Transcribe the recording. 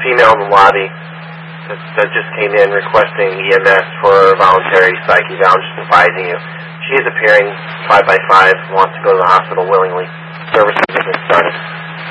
female in the lobby that just came in requesting EMS for voluntary psych eval. I'm just advising you. She is appearing 5 by 5, wants to go to the hospital willingly. Services have been started.